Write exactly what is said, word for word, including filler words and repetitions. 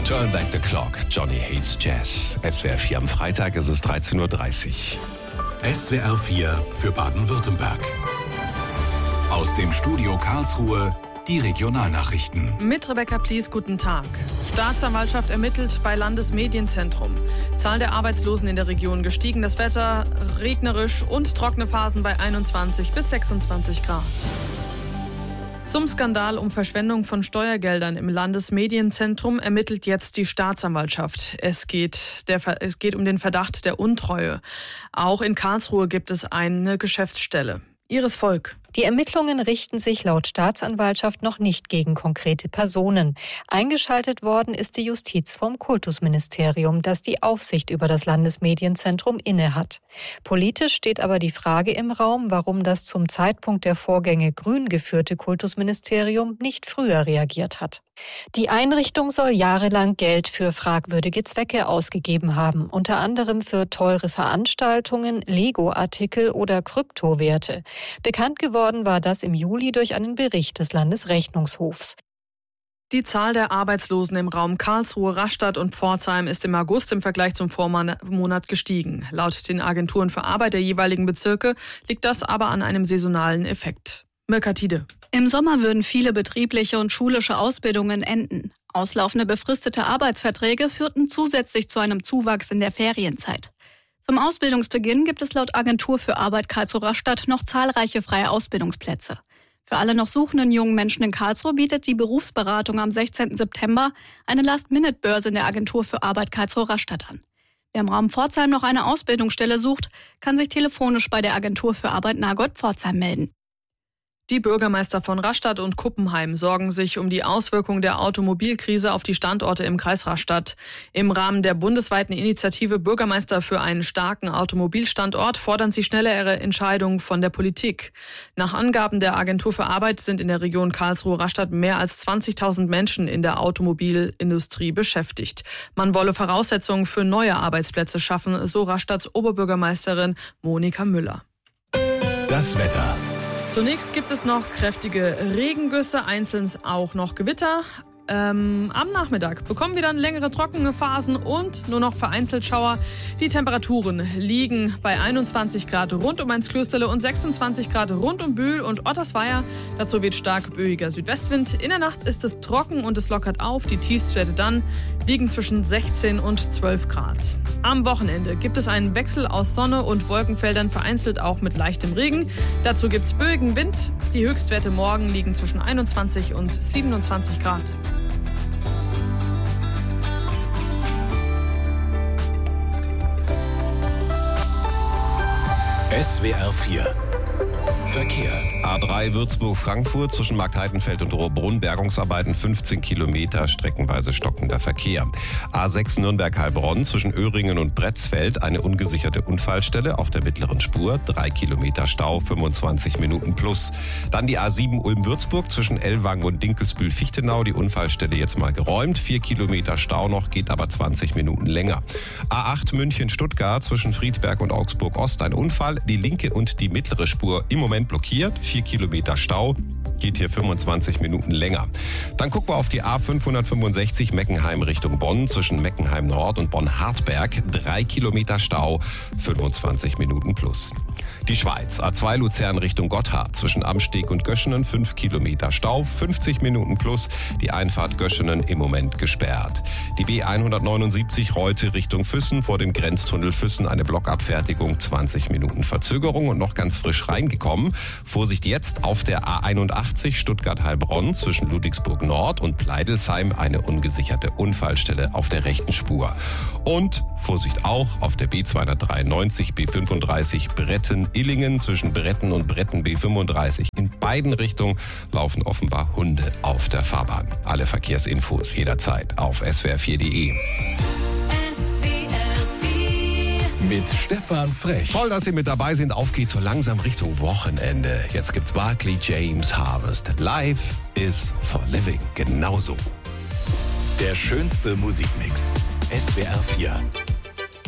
Turn back the clock. Johnny hates Jazz. S W R vier am Freitag ist es dreizehn Uhr dreißig. S W R vier für Baden-Württemberg. Aus dem Studio Karlsruhe die Regionalnachrichten. Mit Rebecca Plies, guten Tag. Staatsanwaltschaft ermittelt bei Landesmedienzentrum. Zahl der Arbeitslosen in der Region gestiegen. Das Wetter regnerisch und trockene Phasen bei einundzwanzig bis sechsundzwanzig Grad. Zum Skandal um Verschwendung von Steuergeldern im Landesmedienzentrum ermittelt jetzt die Staatsanwaltschaft. Es geht, der, es geht um den Verdacht der Untreue. Auch in Karlsruhe gibt es eine Geschäftsstelle. Iris Volk. Die Ermittlungen richten sich laut Staatsanwaltschaft noch nicht gegen konkrete Personen. Eingeschaltet worden ist die Justiz vom Kultusministerium, das die Aufsicht über das Landesmedienzentrum innehat. Politisch steht aber die Frage im Raum, warum das zum Zeitpunkt der Vorgänge grün geführte Kultusministerium nicht früher reagiert hat. Die Einrichtung soll jahrelang Geld für fragwürdige Zwecke ausgegeben haben, unter anderem für teure Veranstaltungen, Lego-Artikel oder Kryptowerte. Bekannt geworden war das im Juli durch einen Bericht des Landesrechnungshofs. Die Zahl der Arbeitslosen im Raum Karlsruhe, Rastatt und Pforzheim ist im August im Vergleich zum Vormonat gestiegen. Laut den Agenturen für Arbeit der jeweiligen Bezirke liegt das aber an einem saisonalen Effekt. Mirka Tiede. Im Sommer würden viele betriebliche und schulische Ausbildungen enden. Auslaufende befristete Arbeitsverträge führten zusätzlich zu einem Zuwachs in der Ferienzeit. Zum Ausbildungsbeginn gibt es laut Agentur für Arbeit Karlsruhe-Rastatt noch zahlreiche freie Ausbildungsplätze. Für alle noch suchenden jungen Menschen in Karlsruhe bietet die Berufsberatung am sechzehnten September eine Last-Minute-Börse in der Agentur für Arbeit Karlsruhe-Rastatt an. Wer im Raum Pforzheim noch eine Ausbildungsstelle sucht, kann sich telefonisch bei der Agentur für Arbeit Nagold-Pforzheim melden. Die Bürgermeister von Rastatt und Kuppenheim sorgen sich um die Auswirkungen der Automobilkrise auf die Standorte im Kreis Rastatt. Im Rahmen der bundesweiten Initiative Bürgermeister für einen starken Automobilstandort fordern sie schnellere Entscheidungen von der Politik. Nach Angaben der Agentur für Arbeit sind in der Region Karlsruhe-Rastatt mehr als zwanzigtausend Menschen in der Automobilindustrie beschäftigt. Man wolle Voraussetzungen für neue Arbeitsplätze schaffen, so Rastatts Oberbürgermeisterin Monika Müller. Das Wetter. Zunächst gibt es noch kräftige Regengüsse, einzeln auch noch Gewitter. Ähm, am Nachmittag bekommen wir dann längere trockene Phasen und nur noch vereinzelt Schauer. Die Temperaturen liegen bei einundzwanzig Grad rund um Mainz-Klösterle und sechsundzwanzig Grad rund um Bühl und Ottersweier. Dazu weht stark böiger Südwestwind. In der Nacht ist es trocken und es lockert auf. Die Tiefstwerte dann liegen zwischen sechzehn und zwölf Grad. Am Wochenende gibt es einen Wechsel aus Sonne und Wolkenfeldern, vereinzelt auch mit leichtem Regen. Dazu gibt es böigen Wind. Die Höchstwerte morgen liegen zwischen einundzwanzig und siebenundzwanzig Grad. S W R vier Verkehr. A drei Würzburg-Frankfurt zwischen Marktheidenfeld und Rohrbrunn. Bergungsarbeiten fünfzehn Kilometer, streckenweise stockender Verkehr. A sechs Nürnberg-Heilbronn zwischen Öhringen und Bretzfeld. Eine ungesicherte Unfallstelle auf der mittleren Spur. drei Kilometer Stau, fünfundzwanzig Minuten plus. Dann die A sieben Ulm-Würzburg zwischen Ellwangen und Dinkelsbühl-Fichtenau. Die Unfallstelle jetzt mal geräumt. vier Kilometer Stau noch, geht aber zwanzig Minuten länger. A acht München-Stuttgart zwischen Friedberg und Augsburg-Ost. Ein Unfall. Die linke und die mittlere Spur im Moment blockiert. vier Kilometer Stau, geht hier fünfundzwanzig Minuten länger. Dann gucken wir auf die A fünfhundertfünfundsechzig Meckenheim Richtung Bonn zwischen Meckenheim Nord und Bonn-Hartberg. drei Kilometer Stau, fünfundzwanzig Minuten plus. Die Schweiz, A zwei Luzern Richtung Gotthard zwischen Amsteg und Göschenen, fünf Kilometer Stau, fünfzig Minuten plus. Die Einfahrt Göschenen im Moment gesperrt. Die B hundertneunundsiebzig Reute Richtung Füssen vor dem Grenztunnel Füssen, eine Blockabfertigung, zwanzig Minuten Verzögerung und noch ganz frisch reingekommen. Vorsicht jetzt auf der A einundachtzig Stuttgart-Heilbronn zwischen Ludwigsburg Nord und Pleidelsheim, eine ungesicherte Unfallstelle auf der rechten Spur. Und Vorsicht auch auf der B zweihundertdreiundneunzig B fünfunddreißig Bretten-Illingen zwischen Bretten und Bretten B fünfunddreißig. In beiden Richtungen laufen offenbar Hunde auf der Fahrbahn. Alle Verkehrsinfos jederzeit auf S W R vier punkt de. Mit Stefan Frech. Toll, dass Sie mit dabei sind. Auf geht's so langsam Richtung Wochenende. Jetzt gibt's Barclay James Harvest. Life is for living. Genauso. Der schönste Musikmix. S W R vier.